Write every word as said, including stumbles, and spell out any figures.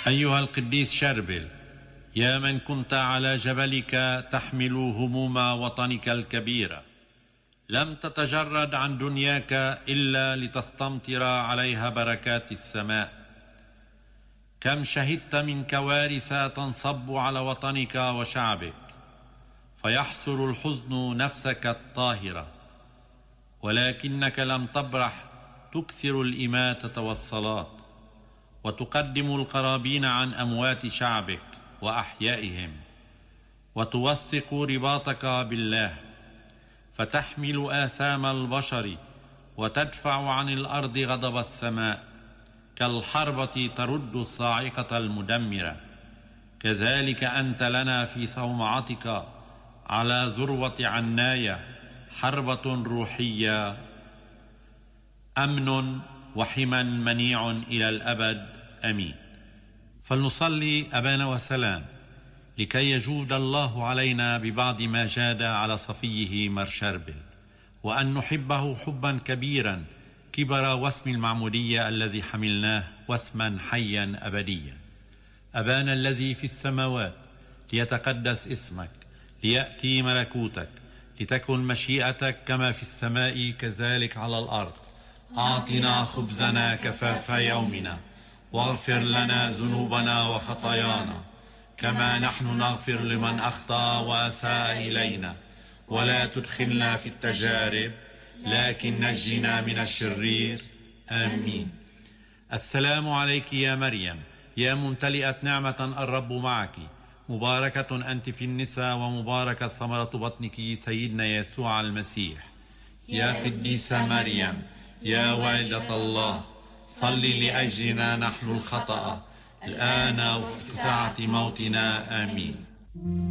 أيها القديس شربل، يا من كنت على جبلك تحمل هموم وطنك الكبيرة، لم تتجرد عن دنياك إلا لتستمطر عليها بركات السماء. كم شهدت من كوارث تنصب على وطنك وشعبك، فيحصر الحزن نفسك الطاهرة، ولكنك لم تبرح تكثر الإماتة والصلاة، وتقدم القرابين عن أموات شعبك وأحيائهم، وتوثق رباطك بالله، فتحمل آثام البشر وتدفع عن الأرض غضب السماء، كالحربة ترد الصاعقة المدمرة. كذلك أنت لنا في صومعتك على ذروة عناية حربة روحية، أمن وحما منيع إلى الأبد. أمين. فلنصلي أبانا وسلام لكي يجود الله علينا ببعض ما جاد على صفيه مر شربل، وأن نحبه حبا كبيرا كبر واسم المعمودية الذي حملناه واسما حيا أبديا. أبانا الذي في السماوات، ليتقدس اسمك، ليأتي ملكوتك، لتكن مشيئتك كما في السماء كذلك على الأرض. أعطنا خبزنا كفاف يومنا، واغفر لنا ذنوبنا وخطايانا كما نحن نغفر لمن أخطأ وأساء إلينا، ولا تدخلنا في التجارب لكن نجنا من الشرير. آمين. السلام عليك يا مريم، يا ممتلئة نعمة الرب معك، مباركة أنت في النساء ومباركة ثمرة بطنك سيدنا يسوع المسيح. يا قديسة مريم، يا والدة الله، صلي لأجلنا نحن الخطأ الآن وفي ساعة موتنا. آمين.